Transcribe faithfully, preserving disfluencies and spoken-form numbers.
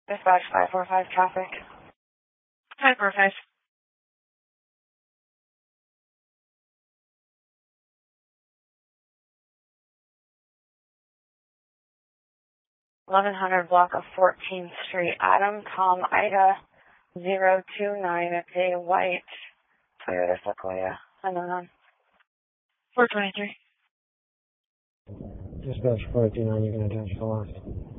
Dispatch five four five traffic. five four five. eleven hundred block of fourteenth Street, Adam, Tom, Ida, zero two nine, a white Toyota Sequoia. And then on. four twenty-three. Dispatch four two nine, you can attach the lost.